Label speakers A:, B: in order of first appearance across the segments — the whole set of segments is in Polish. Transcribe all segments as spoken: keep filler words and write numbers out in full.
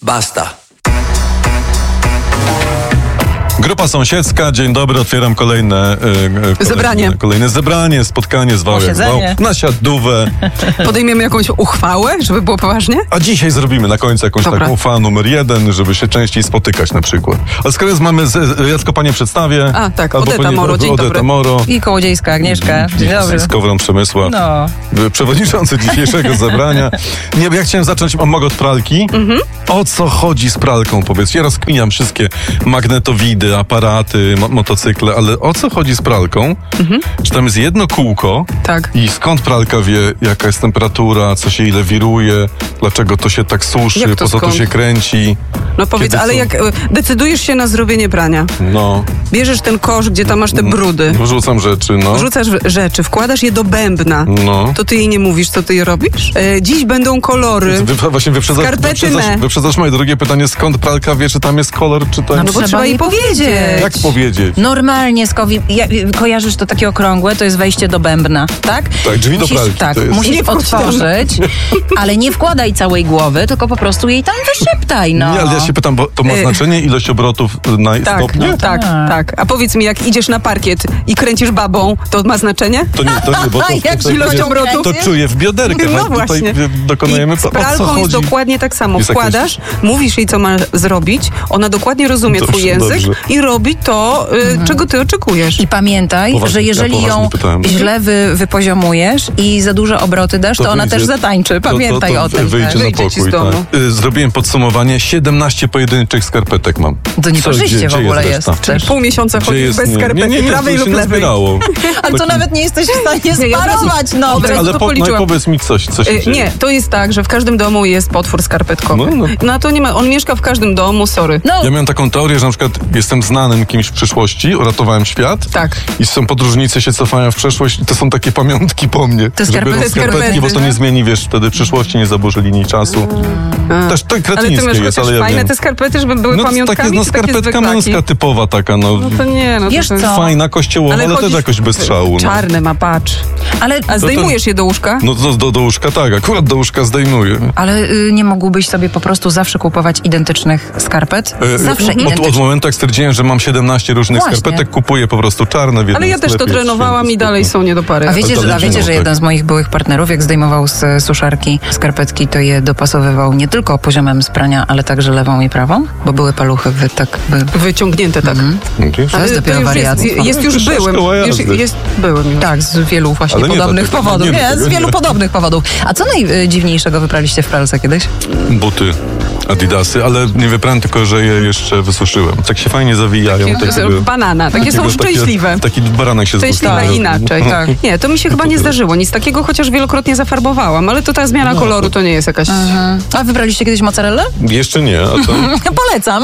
A: Basta.
B: Grupa sąsiedzka, dzień dobry, otwieram kolejne, e,
C: zebranie.
B: Kolejne, kolejne zebranie, spotkanie z Wałek na siadówę.
C: Podejmiemy jakąś uchwałę, żeby było poważnie?
B: A dzisiaj zrobimy na końcu jakąś
C: Dobra.
B: taką uchwałę numer jeden, żeby się częściej spotykać na przykład. Ale skoro jest, mamy, z, ja tylko panie przedstawię.
C: A tak,
B: Albo
C: Odeta
B: pani,
C: Moro, dzień
B: Odeta
C: dobry.
B: Moro.
D: I Kołodziejska Agnieszka, dzień dobry.
B: Z Kowron Przemysław,
D: No.
B: przewodniczący dzisiejszego zebrania. Nie, ja chciałem zacząć, o, mogę od pralki? Mhm. O co chodzi z pralką, powiedz? Ja rozkminiam wszystkie magnetowidy, aparaty, mo- motocykle, ale o co chodzi z pralką? Mhm. Czy tam jest jedno kółko?
C: Tak.
B: I skąd pralka wie, jaka jest temperatura, co się ile wiruje, dlaczego to się tak suszy,
C: Jak to
B: po co to
C: skąd?
B: się kręci?
C: No powiedz,
B: Kiedy
C: ale
B: co?
C: jak e, decydujesz się na zrobienie prania,
B: No.
C: bierzesz ten kosz, gdzie tam masz te brudy,
B: Wrzucam rzeczy, no.
C: wrzucasz w- rzeczy, wkładasz je do bębna,
B: No.
C: to ty jej nie mówisz, co ty je robisz? E, dziś będą kolory.
B: Wy, właśnie wyprzedzasz,
C: Skarpety
B: wyprzedzasz,
C: me.
B: wyprzedzasz moje drugie pytanie, skąd pralka wie, czy tam jest kolor, czy to...
D: No
C: No bo trzeba jej powiedzieć.
B: Jak powiedzieć?
D: Normalnie skowi... ja, kojarzysz to takie okrągłe, to jest wejście do bębna, tak?
B: Tak, drzwi do
D: musisz,
B: pralki
D: Tak,
B: to jest.
D: musisz
C: Nie wchodź tam.
D: otworzyć, ale nie wkładaj całej głowy, tylko po prostu jej tam wyszeptaj, no.
B: Nie, ale ja się pytam, bo to ma
C: Y-
B: znaczenie ilość obrotów na
C: Tak,
B: stopnie?
C: no, tak,
D: Tak.
C: tak. A powiedz mi, jak idziesz na parkiet i kręcisz babą, to ma znaczenie?
B: To nie, to nie, bo to,
D: Jak
B: to,
C: ilość
B: to,
C: obrotów?
B: to czuję w bioderkę.
C: No
B: Tutaj
C: właśnie.
B: dokonujemy,
C: I z
B: o co
C: pralką
B: chodzi?
C: jest dokładnie tak samo.
B: Jest
C: Wkładasz, mówisz jej, co ma zrobić, ona dokładnie rozumie
B: Dobrze,
C: twój język
B: dobrze.
C: i robi to, y, czego ty oczekujesz.
D: I pamiętaj,
B: Poważnie,
D: że
B: ja
D: jeżeli
B: poważnie
D: ją
B: pytałem.
D: źle wy, wypoziomujesz i za duże obroty dasz, to, ona
B: wyjdzie-
D: też zatańczy. Pamiętaj
B: to, to,
D: o
B: to
D: tym.
B: Wyjdzie
D: też.
B: na
C: Wyjdzie ci z
B: pokój,
C: domu.
B: tak. Y, Zrobiłem podsumowanie, siedemnaście pojedynczych skarpetek mam.
D: To niekorzyście w ogóle jest.
B: reszta?
D: Też.
C: Pół miesiąca
B: Gdzie
C: chodzisz
B: jest-
C: bez
B: nie,
C: skarpety,
B: nie, nie, nie,
C: prawej
B: to
C: lub
B: się
C: lewej.
B: nazbierało.
D: Ale to
B: Taki-
D: nawet nie jesteś w stanie
C: Nie, ja teraz-
D: sparować, no.
C: Od razu
B: Ale
C: to
B: po, no i
C: policzyłam.
B: powiedz mi coś, co się
C: Y,
B: dzieje.
C: Nie, to jest tak, że w każdym domu jest potwór skarpetkowy.
B: No, no.
C: No a to nie ma, on mieszka w każdym domu, sorry.
D: No,
B: Ja miałem taką teorię, że na przykład jestem znanym kimś w przyszłości, uratowałem świat.
C: Tak.
B: I są podróżnicy, się cofają w przeszłość i to są takie pamiątki po mnie.
D: Te
B: że
D: skarpety-
B: biorą
C: te
B: skarpetki,
C: skarpety,
B: bo to
C: no.
B: nie zmieni, wiesz, wtedy przyszłości, nie zaburzy linii czasu. Też to
C: Ale ty
B: kretyńskie
C: masz
B: jest,
C: chociaż
B: ale ja
C: fajne
B: wiem.
C: te skarpety, żeby były
B: No to
C: pamiątkami,
B: takie, no
C: czy takie
B: skarpetka
C: zwyklaki?
B: męska typowa taka, no.
C: No to nie, no
D: Wiesz
C: to, to
D: co?
B: Fajna, kościołowa, ale, też
C: chodzisz-
B: jakoś bez szału. No.
C: Czarne ma, patrz.
D: ale,
C: A zdejmujesz je do łóżka?
B: No do, do, do łóżka tak, akurat do łóżka zdejmuję.
D: ale y, nie mógłbyś sobie po prostu zawsze kupować identycznych skarpet?
B: E,
D: Zawsze
B: od, od
D: identycznych.
B: momentu, jak stwierdziłem, że mam siedemnaście różnych
D: Właśnie.
B: skarpetek, kupuję po prostu czarne w jednym
C: Ale ja też to
B: sklepie,
C: trenowałam
B: święty
C: i dalej
B: spokój.
C: są nie do pary.
D: A wiecie,
B: to
D: że, a
B: leży,
D: wiecie,
B: no,
D: że
B: tak.
D: jeden z moich byłych partnerów, jak zdejmował z e, suszarki skarpetki, to je dopasowywał nie tylko poziomem sprania, ale także lewą i prawą, bo były paluchy wy, tak... Wy...
C: Wyciągnięte tak.
B: Widzisz?
D: To jest dopiero
C: już
D: wariactwo.
C: jest, jest już
B: Szkoła
C: byłem. Już,
B: jazdy.
C: jest byłem. już.
D: Tak, z wielu właśnie
B: Ale nie
D: podobnych
B: dlatego,
D: powodów.
B: nie
D: Nie,
B: wiem
D: z
B: tego,
D: wielu
B: nie.
D: podobnych powodów. A co najdziwniejszego wypraliście w pralce kiedyś?
B: Buty, adidasy, ale nie wyprałem, tylko że je jeszcze wysuszyłem. Tak się fajnie zawijają.
C: Takie-
B: takiego-
C: Banana, takie są
B: takiego-
C: szczęśliwe.
B: Taki, taki baranek się
C: Szczęśliwe
B: zbustował.
C: inaczej.
D: Tak.
C: Nie, to mi się chyba nie zdarzyło. Nic takiego, chociaż wielokrotnie zafarbowałam, ale to ta zmiana
B: No,
C: koloru
B: to-
C: to nie jest jakaś...
D: A wybraliście kiedyś mozzarellę?
B: Jeszcze nie, a co?
D: Polecam.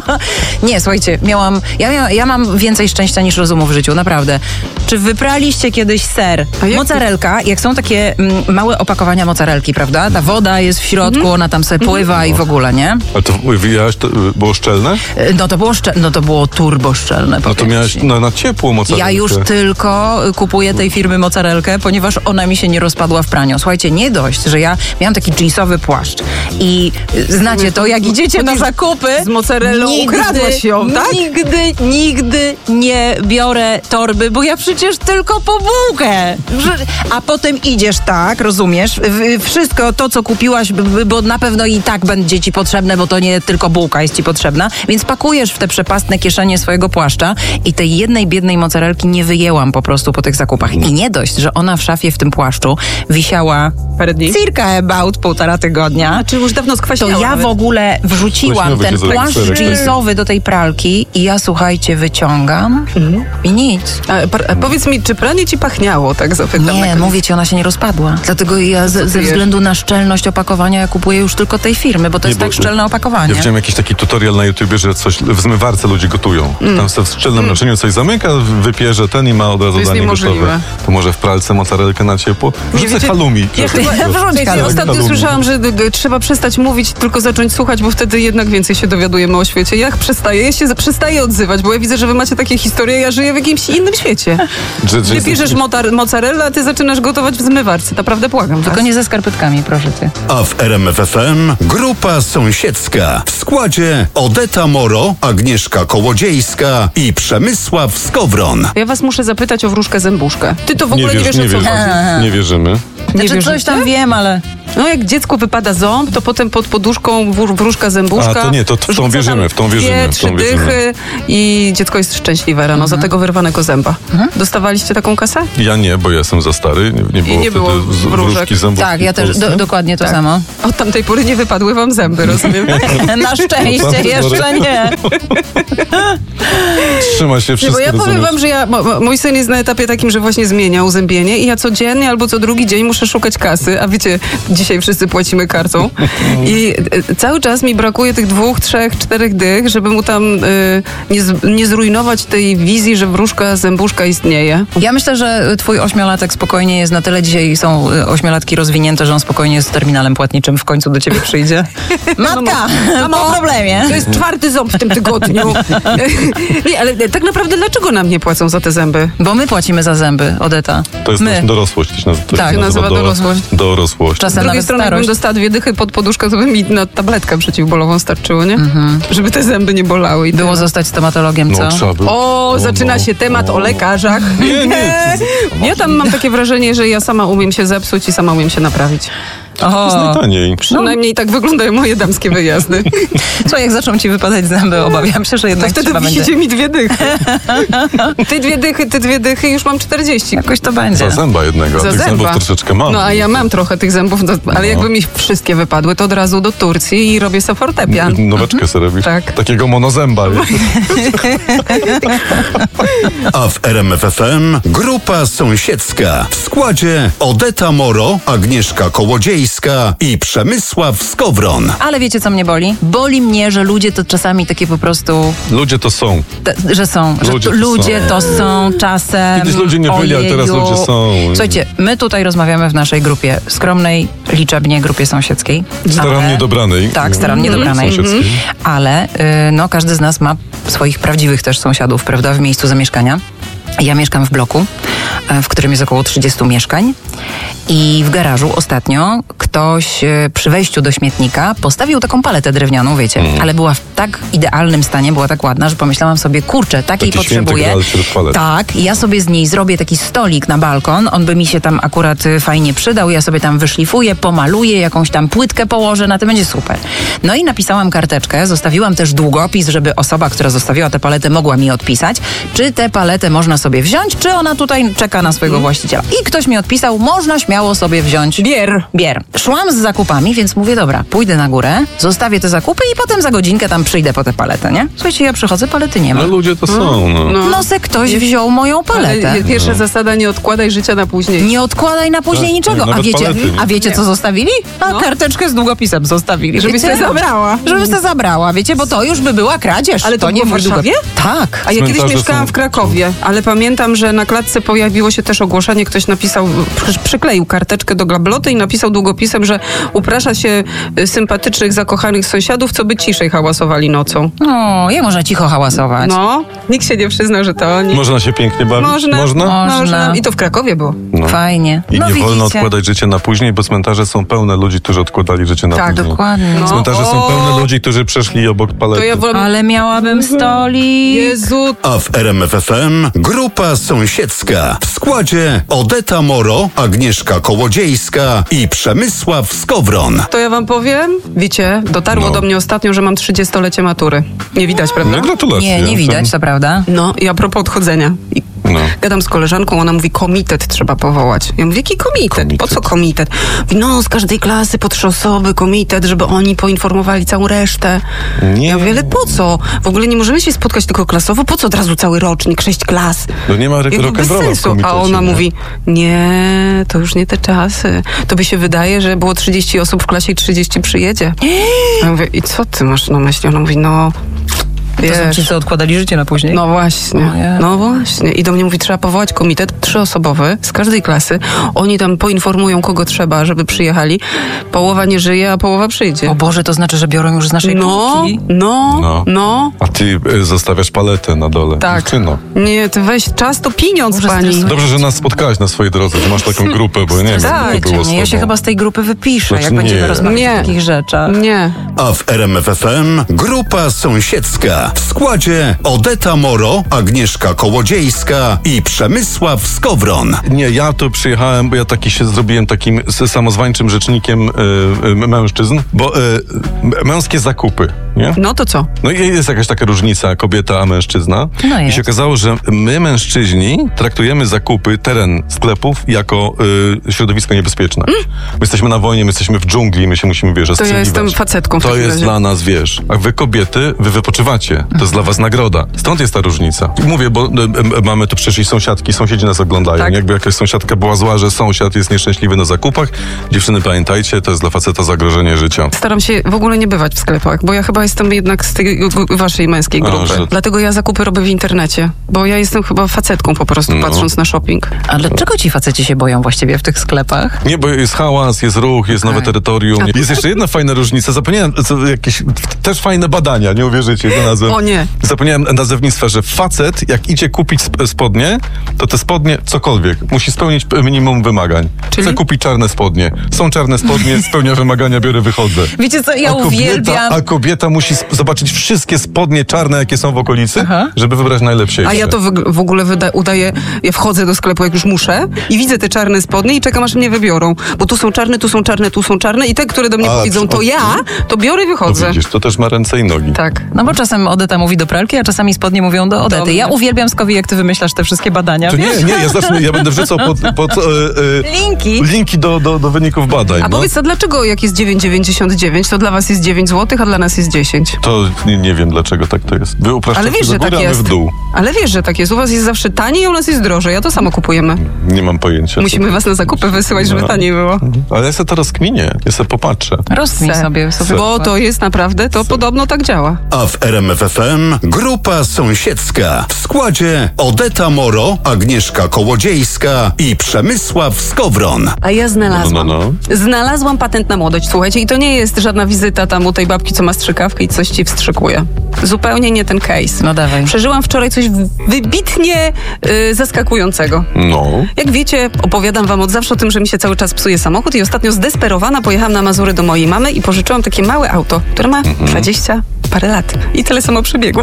D: Nie, słuchajcie, miałam, ja, mia, ja mam więcej szczęścia niż rozumu w życiu, naprawdę. Czy wypraliście kiedyś ser?
C: A jak-
D: Mozzarelka, jak są takie mm, małe opakowania mozzarelki, prawda? Ta woda jest w środku,
C: Mhm.
D: ona tam se pływa i w ogóle, nie?
B: Ale to wywijałaś, to y, było szczelne?
D: Y, No to było, szcze- no to było turbo szczelne.
B: No to
D: powiem
B: miałaś
D: ci.
B: na, na ciepło mozzarellę.
D: Ja już tylko kupuję tej firmy mozzarelkę, ponieważ ona mi się nie rozpadła w praniu. Słuchajcie, nie dość, że ja miałam taki jeansowy płaszcz i y, znacie to, jak idziecie na zakupy...
C: Z mozzarellą ukradłaś ją, tak?
D: Nigdy, nigdy nie biorę torby, bo ja przecież tylko po bułkę. Że- A potem idziesz tak, rozumiesz? W- Wszystko to, co kupiłaś, b- b- bo na pewno i tak będzie ci potrzebne, bo to nie tylko bułka jest ci potrzebna, więc pakujesz w te przepastne kieszenie swojego płaszcza i tej jednej biednej mozzarelki nie wyjęłam po prostu po tych zakupach. I nie dość, że ona w szafie w tym płaszczu wisiała
C: Parę dni.
D: circa about półtora tygodnia.
C: Czy już dawno
D: To
C: skwaśniała
D: ja
C: nawet.
D: w ogóle wrzuciłam
B: Kwaśniowy
D: ten
B: się zrobił
D: płaszcz
B: serek taki.
D: jeansowy do tej pralki i ja, słuchajcie, wyciągam i nic.
C: A, par- a powiedz mi, czy pranie ci pachniało, tak zapytam na
D: Nie,
C: koniec.
D: mówię ci, ona się nie rozpadła. Dlatego ja ze, ze
C: jesz?
D: względu na szczelność opakowania ja kupuję już tylko tej firmy, bo to
B: Nie,
D: jest
B: bo-
D: tak szczelne opakowanie.
B: Ja widziałem jakiś taki tutorial na YouTubie, że coś w zmywarce ludzie gotują.
C: Mm.
B: Tam se w szczelnym naczyniu coś zamyka, wypierze ten i ma od razu
C: jest
B: danie
C: niemożliwe.
B: gotowe. To może w pralce mozzarelkę na ciepło? Wrzucę
C: wiecie-
B: halloumi.
C: Ja chyba,
D: Wrzuć
C: ja
D: halloumi.
C: ostatnio
B: Halloumi.
C: słyszałam, że d- d- trzeba przestać mówić, tylko zacząć słuchać, bo wtedy jednak więcej się dowiadujemy o świecie. Jak przestaję? Ja się z- przestaję odzywać, bo ja widzę, że wy macie takie historie, ja żyję w jakimś innym świecie.
B: Że- że-
C: Ty bierzesz motar- mozzarellę, a ty zaczynasz gotować w zmywarce. Naprawdę błagam was.
D: Tylko nie ze skarpetkami, proszę cię.
E: A w R M F F M grupa
A: sąsiedzka. W składzie Odeta Moro, Agnieszka Kołodziejska i Przemysław Skowron.
C: Ja was muszę zapytać o wróżkę zębuszkę. Ty to w
B: Nie,
C: ogóle nie
B: wierz,
C: wiesz,
B: nie,
C: o co
B: wierzymy.
C: chodzi.
B: nie wierzymy.
C: Nie
D: Znaczy, coś tam
C: wierzycie?
D: wiem, ale...
C: No jak dziecku wypada ząb, to potem pod poduszką wór- wróżka zębuszka.
B: A, to nie, to w tą
C: rzuca tam
B: wierzymy, w tą wierzymy,
C: Dwie,
B: w tą
C: trzy
B: wierzymy.
C: dychy i dziecko jest szczęśliwe rano za tego wyrwanego zęba. Dostawaliście taką kasę?
B: Ja nie, bo ja jestem za stary. Nie, nie było
C: nie
B: wtedy
C: było
B: z-
C: wróżek.
B: wróżki zębów.
D: Tak, ja też do, dokładnie to
C: Tak.
D: samo.
C: Od tamtej pory nie wypadły wam zęby, rozumiem?
D: Na szczęście jeszcze nie.
B: Trzyma się
C: Nie,
B: wszystko.
C: bo ja powiem
B: rozumiesz?
C: wam, że ja, mo, mo- mój syn jest na etapie takim, że właśnie zmienia uzębienie i ja codziennie albo co drugi dzień muszę szukać kasy, a wiecie, dzisiaj wszyscy płacimy kartą i e, cały czas mi brakuje tych dwóch, trzech, czterech dych, żeby mu tam e, nie, z, nie zrujnować tej wizji, że wróżka zębuszka istnieje.
D: Ja myślę, że twój ośmiolatek spokojnie jest na tyle, dzisiaj są y, ośmiolatki rozwinięte, że on spokojnie z terminalem płatniczym w końcu do ciebie przyjdzie. Matka,
C: Mamo,
D: po problemie.
C: To jest czwarty ząb w tym tygodniu. Nie, ale tak naprawdę dlaczego nam nie płacą za te zęby?
D: Bo my płacimy za zęby, Odeta.
B: To jest
D: my.
B: dorosłość. To się nazywa, to
D: Tak,
B: się
C: nazywa dorosłość.
B: Dorosłość.
C: Z
D: Czasem
C: drugiej
D: nawet
C: strony, jakbym
D: starość.
C: dostała dwie dychy pod poduszkę, to by mi na tabletkę przeciwbolową starczyło, nie? Żeby te zęby nie bolały. I
D: Było
C: tyle.
D: zostać stomatologiem, co?
B: No, trzeba było.
C: O, zaczyna
B: no,
C: się temat
B: o.
C: o lekarzach.
B: Nie, nie.
C: Ja tam mam takie wrażenie, że ja sama umiem się zepsuć i sama umiem się naprawić.
B: To jest
D: O,
B: najtaniej.
C: Przynajmniej tak wyglądają moje damskie wyjazdy.
D: co jak zaczną ci wypadać zęby, obawiam się, że
C: To
D: jednak
C: wtedy
D: trzeba będzie.
C: wisicie mi dwie dychy. Te dwie dychy, te dwie dychy, już mam czterdzieści.
D: Jakoś to będzie.
B: Za zęba jednego, a
C: Za
B: tych
C: zęba.
B: zębów troszeczkę mam.
C: No a ja mam trochę tych zębów, do, ale
B: No.
C: jakby mi wszystkie wypadły, to od razu do Turcji i robię sobie fortepian.
B: Noweczkę sobie robisz.
C: Tak.
B: Takiego monozęba. wiesz.
A: A w R M F F M grupa sąsiedzka. W składzie Odeta Moro, Agnieszka Kołodziejska i Przemysław Skowron.
D: Ale wiecie, co mnie boli? Boli mnie, że ludzie to czasami takie po prostu,
B: Ludzie to są.
D: te, że są, że
B: Ludzie
D: to,
B: to
D: ludzie
B: są.
D: to są czasem.
B: Kiedyś ludzie nie byli, a teraz
D: Ojeju.
B: ludzie są.
D: Słuchajcie, my tutaj rozmawiamy w naszej grupie, skromnej, liczebnie grupie sąsiedzkiej.
B: Starannie
D: ale-
B: dobranej.
D: Tak, starannie dobranej.
B: Sąsiedzkiej.
D: Ale y, no, każdy z nas ma swoich prawdziwych też sąsiadów, prawda, w miejscu zamieszkania. Ja mieszkam w bloku, e, w którym jest około trzydziestu mieszkań i w garażu ostatnio ktoś e, przy wejściu do śmietnika postawił taką paletę drewnianą, wiecie,
B: Mhm.
D: ale była w tak idealnym stanie, była tak ładna, że pomyślałam sobie, kurczę, takiej
B: Taki święty
D: potrzebuję.
B: graal wśród palet.
D: Tak, ja sobie z niej zrobię taki stolik na balkon, on by mi się tam akurat y, fajnie przydał, ja sobie tam wyszlifuję, pomaluję, jakąś tam płytkę położę, na tym będzie super. No i napisałam karteczkę, zostawiłam też długopis, żeby osoba, która zostawiła tę paletę, mogła mi odpisać, czy tę paletę można sobie wziąć, czy ona tutaj czeka na swojego właściciela. I ktoś mi odpisał, można śmiało sobie wziąć.
C: Bier.
D: Bier. Szłam z zakupami, więc mówię, dobra, pójdę na górę, zostawię te zakupy i potem za godzinkę tam przyjdę po tę paletę, nie? Słuchajcie, ja przychodzę, palety nie ma.
B: No ludzie to są. No.
C: No.
D: No se ktoś wziął moją paletę.
C: Ale pierwsza zasada, nie odkładaj życia na później.
D: Nie odkładaj na później
B: Tak,
D: niczego. A
B: nawet
D: wiecie,
B: palety, nie?
D: a wiecie co zostawili? A
C: No.
D: karteczkę z długopisem zostawili.
C: Żebyś
D: Wiecie?
C: sobie zabrała.
D: Żebym sobie zabrała, wiecie, bo to już by była kradzież.
C: Ale to
D: nie
C: było w
D: mój
C: Warszawie?
D: długopis. Tak.
C: A ja kiedyś
B: Cmentarze
C: mieszkałam
B: są-
C: w Krakowie, ale pamiętam, że na klatce pojawiło się też ogłoszenie, ktoś napisał, przy- przykleił karteczkę do gabloty i napisał długopisem, że uprasza się y, sympatycznych, zakochanych sąsiadów, co by ciszej hałasowali nocą.
D: O, jak można cicho hałasować?
C: No, nikt się nie przyznał, że to oni.
B: Można się pięknie bawić?
C: Można.
B: Można?
D: Można.
C: I to w Krakowie było.
B: No.
D: Fajnie.
B: I
D: no
B: nie
D: widzicie.
B: wolno odkładać życie na później, bo cmentarze są pełne ludzi, którzy odkładali życie na
C: Tak,
B: później.
D: Dokładnie.
C: No.
B: Cmentarze są
C: O!
B: pełne ludzi, którzy przeszli obok palety.
C: To ja wolę...
D: Ale miałabym stolik.
C: Jezu,
A: A w R M F F M grupa sąsiedzka. W składzie Odeta Moro, Agnieszka Kołodziejska i Przemysław Skowron.
C: to ja wam powiem, wiecie, dotarło
B: No.
C: do mnie ostatnio, że mam trzydziestolecie matury. Nie widać, prawda?
B: No gratulacje.
D: Nie, nie widać, to prawda.
C: No i a propos odchodzenia. I
B: No.
C: gadam z koleżanką, ona mówi, komitet trzeba powołać. Ja mówię, jaki komitet?
B: Komitet.
C: Po co komitet? Mówi, no z każdej klasy po trzy osoby, komitet, żeby oni poinformowali całą resztę.
B: Nie.
C: Ja mówię, ale po co? W ogóle nie możemy się spotkać tylko klasowo, po co od razu cały rocznik, sześć klas?
B: No nie ma
C: Ja mówię, bez
B: rock'n'rolla w
C: sensu.
B: komitecie,
C: A ona
B: nie?
C: mówi, nie, to już nie te czasy. To by się wydaje, że było trzydzieści osób w klasie i trzydzieści przyjedzie. Ja mówię, i co ty masz na myśli? Ona mówi, no...
D: To są
C: Wiesz,
D: ci, co odkładali życie na później.
C: no właśnie,
D: Ojej.
C: no właśnie. I do mnie mówi, trzeba powołać komitet trzyosobowy z każdej klasy. Oni tam poinformują, kogo trzeba, żeby przyjechali. Połowa nie żyje, a połowa przyjdzie.
D: O Boże, to znaczy, że biorą już z naszej
C: No,
D: półki?
C: no,
B: No.
C: no.
B: A ty y, zostawiasz paletę na dole.
C: Tak.
B: Dziewczyno.
C: Nie, ty weź czas, to pieniądz,
D: Boże,
C: pani.
D: stresuję.
B: Dobrze, że nas spotkałaś na swojej drodze, że masz taką grupę, bo ja nie wiem,
C: Tak.
B: jak to było z
D: Nie, ja się
B: tobą.
D: chyba z tej grupy wypiszę,
B: Znaczy
D: jak będziemy
B: nie.
D: rozmawiać
C: Nie.
D: o takich rzeczach.
C: Nie.
A: A w R M F F M grupa sąsiedzka w składzie Odeta Moro, Agnieszka Kołodziejska i Przemysław Skowron.
B: Nie, ja tu przyjechałem, bo ja taki się zrobiłem takim s- samozwańczym rzecznikiem y, y, mężczyzn, bo y, m- męskie zakupy, nie?
C: No to co?
B: No i jest jakaś taka różnica kobieta a mężczyzna.
D: No
B: I
D: jest.
B: się okazało, że my mężczyźni traktujemy zakupy, teren sklepów jako y, środowisko niebezpieczne. My jesteśmy na wojnie, my jesteśmy w dżungli, my się musimy, wiesz,
C: To ja
B: ostrzeliwać.
C: jestem facetką w
B: To
C: takim
B: jest
C: razie.
B: dla nas, wiesz, a wy kobiety, wy wypoczywacie. To jest dla was nagroda. Stąd jest ta różnica. Mówię, bo y, y, mamy tu przecież i sąsiadki, sąsiedzi nas oglądają.
C: Tak.
B: Jakby jakaś sąsiadka była zła, że sąsiad jest nieszczęśliwy na zakupach. Dziewczyny, pamiętajcie, to jest dla faceta zagrożenie życia.
C: Staram się w ogóle nie bywać w sklepach, bo ja chyba jestem jednak z tej g- g- waszej męskiej
B: A,
C: grupy.
B: że-
C: Dlatego ja zakupy robię w internecie, bo ja jestem chyba facetką po prostu,
B: No.
C: patrząc na shopping.
D: A dlaczego ci faceci się boją właściwie w tych sklepach?
B: Nie, bo jest hałas, jest ruch, jest nowe
C: Okej.
B: terytorium.
C: A-
B: Jest jeszcze jedna fajna różnica. Zapomniałem, co, jakieś też fajne badania, nie uwierzycie, znalazłem.
C: O nie.
B: Zapomniałem nazewnictwa, że facet, jak idzie kupić sp- spodnie, to te spodnie, cokolwiek, musi spełnić p- minimum wymagań.
C: Czyli?
B: Chcę kupić czarne spodnie. Są czarne spodnie, spełnia wymagania, biorę, wychodzę.
D: Wiecie co, ja
B: a kobieta,
D: uwielbiam...
B: a kobieta musi sp- zobaczyć wszystkie spodnie czarne, jakie są w okolicy,
D: Aha.
B: żeby wybrać najlepsze.
C: A ja to w, w ogóle wyda, udaję, ja wchodzę do sklepu, jak już muszę i widzę te czarne spodnie i czekam, aż mnie wybiorą. Bo tu są czarne, tu są czarne, tu są czarne i te, które do mnie
B: A,
C: powiedzą, to
B: przy-
C: ja, to biorę i
B: No
C: wychodzę.
B: widzisz, to też ma ręce i nogi.
C: Tak.
D: No bo czasem Odeta mówi do pralki, a czasami spodnie mówią do Odety.
C: mnie.
D: Ja uwielbiam, Skowi, jak ty wymyślasz te wszystkie badania.
B: To
D: wiesz?
B: nie, nie, ja zacznę, ja będę wrzucał pod, pod e, e,
D: Linki.
B: linki do, do, do wyników badań.
C: A
B: no.
C: powiedz, a dlaczego jak jest dziewięć dziewięćdziesiąt dziewięć, to dla was jest dziewięć złotych, a dla nas jest dziesięć?
B: To nie, nie wiem, dlaczego tak to jest. Wy upraszczacie
C: Ale wiesz,
B: do
C: że
B: góry,
C: tak
B: a my
C: jest.
B: w dół.
C: Ale wiesz, że tak jest. U was jest zawsze taniej, a u nas jest drożej. Ja to samo kupujemy.
B: Nie mam pojęcia.
C: Musimy was na zakupy wysyłać, żeby
B: No.
C: taniej było.
B: Ale ja sobie to rozkminię, ja sobie popatrzę.
D: Rozkmin
C: Se.
D: sobie. sobie
C: Bo to jest naprawdę, to podobno tak działa.
A: A w R M F F M grupa sąsiedzka w składzie Odeta Moro, Agnieszka Kołodziejska i Przemysław Skowron.
C: A ja znalazłam.
B: No, no,
C: Znalazłam patent na młodość, słuchajcie, i to nie jest żadna wizyta tam u tej babki, co ma strzykawkę i coś ci wstrzykuje. Zupełnie nie ten case.
D: No dawaj.
C: Przeżyłam wczoraj coś wybitnie y, zaskakującego.
B: no.
C: Jak wiecie, opowiadam wam od zawsze o tym, że mi się cały czas psuje samochód i ostatnio zdesperowana pojechałam na Mazury do mojej mamy i pożyczyłam takie małe auto, które ma dwadzieścia parę lat i tyle samo przebiegu.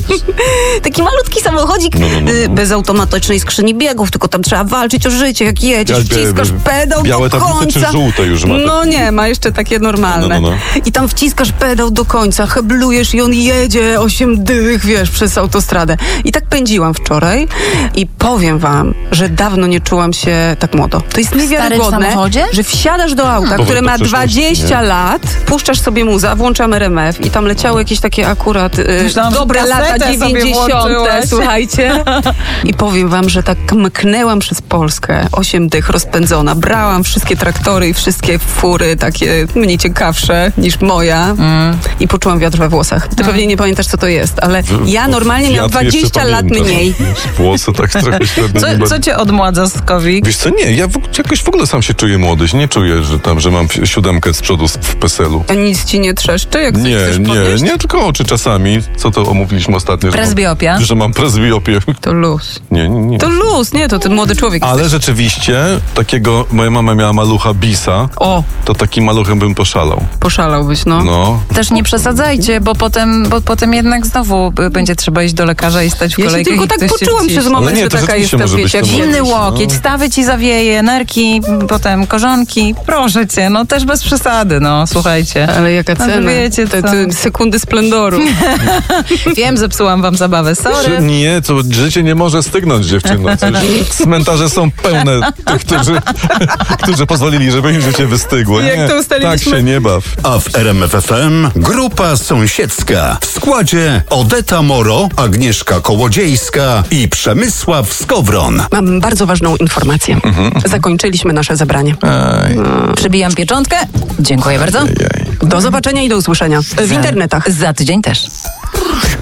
C: Taki malutki samochodzik
B: No, no, no,
C: y,
B: no.
C: bez automatycznej skrzyni biegów, tylko tam trzeba walczyć o życie, jak jedziesz,
B: Ja-
C: wciskasz
B: bie-
C: pedał
B: białe
C: do
B: tablice czy
C: końca.
B: żółte już ma?
C: No nie, ma jeszcze takie normalne.
B: No, no,
C: I tam wciskasz pedał do końca, heblujesz i on jedzie osiem dych, wiesz, przez autostradę. I tak pędziłam wczoraj i powiem wam, że dawno nie czułam się tak młodo. To jest niewiarygodne,
D: samochodzie?
C: że wsiadasz do auta,
B: Powrót
C: które
B: do
C: ma
B: przeszłości,
C: dwadzieścia
B: nie?
C: lat, puszczasz sobie muza, włączam R M F i tam leciały jakieś takie akurat y,
D: Myślałam, że
C: dobre lata
D: kasetę sobie
C: dziewięćdziesiąte,
D: włączyłaś.
C: słuchajcie. I powiem wam, że tak mknęłam przez Polskę, osiem dych rozpędzona, brałam wszystkie traktory i wszystkie fury, takie mniej ciekawsze niż moja i poczułam wiatr we włosach. Ty pewnie nie pamiętasz, co to jest, ale ja normalnie miałam
B: Ja to jeszcze
C: dwadzieścia lat
B: pamiętam.
C: mniej.
B: Włosy tak trochę średnio. nie
D: Co,
B: bardzo-
D: co cię odmładza, Skowi?
B: Wiesz co, nie, ja w, jakoś w ogóle sam się czuję młody. Nie czuję, że tam, że mam siódemkę z przodu w PESEL-u.
C: A nic ci nie trzeszczy, jak coś
B: Nie,
C: chcesz
B: nie,
C: podnieść?
B: nie, tylko oczy czasami. Co to omówiliśmy ostatnio? że mam-
D: Presbiopia?
B: Że mam presbiopię.
C: To luz.
B: Nie, nie, nie.
C: To luz, nie, to ty młody człowiek.
B: Ale rzeczywiście, takiego, moja mama miała malucha Bisa,
C: O,
B: to takim maluchem bym poszalał.
C: poszalałbyś, no.
B: No.
D: Też nie przesadzajcie, bo potem, bo potem jednak znowu y, będzie trzeba iść do lekarza i stać w
C: Ja się
D: kolejkę.
C: tylko
D: i
C: tak
D: ktoś się
C: poczułam
D: wciśnie.
C: przez moment,
B: Ale nie,
C: że
B: to
C: taka
B: rzeczywiście
C: jestem,
B: może być
C: wiecie,
B: to
C: jak
B: młody.
D: Inny
C: kiedyś.
D: łokieć, stawy ci zawieje, nerki, potem korzonki. Proszę cię, no też bez przesady, no słuchajcie.
C: Ale jaka
D: No to
C: cena?
D: wiecie
C: te,
D: co.
C: te sekundy splendoru.
D: Wiem, zepsułam wam zabawę,
B: Że
D: sorry.
B: nie, to życie nie może stygnąć, dziewczyno. Coś, cmentarze są pełne tych, którzy, którzy pozwolili, żeby im życie wystygło.
C: Jak
B: Nie,
C: to ustaliliśmy?
B: tak się nie baw.
A: A w R M F F M grupa sąsiedzka w składzie Odeta Moro, Agnieszka Kołodziejska i Przemysław Skowron.
C: Mam bardzo ważną informację. Zakończyliśmy nasze zebranie.
B: Aj,
D: Przybijam pieczątkę. Dziękuję bardzo.
B: jej.
C: Do zobaczenia i do usłyszenia w internetach.
D: Za tydzień też.